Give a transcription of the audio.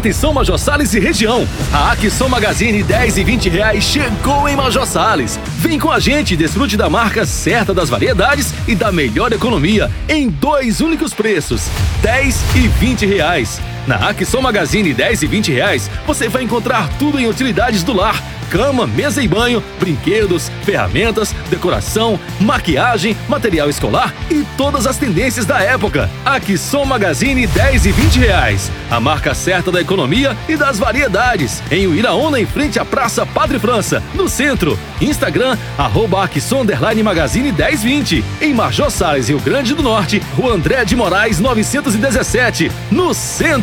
Atenção Major Sales e região. A Aquisson Magazine 10 e 20 reais chegou em Major Sales. Vem com a gente e desfrute da marca certa das variedades e da melhor economia em 2 únicos preços, 10 e 20 reais. Na Aquisson Magazine 10 e 20 reais, você vai encontrar tudo em utilidades do lar. Cama, mesa e banho, brinquedos, ferramentas, decoração, maquiagem, material escolar e todas as tendências da época. Aquisson Magazine 10 e 20 reais. A marca certa da economia e das variedades. Em Uiraúna, em frente à Praça Padre França, no centro. Instagram, @Aquisson_Magazine 1020. Em Major Sales, Rio Grande do Norte, Rua André de Moraes 917, no centro.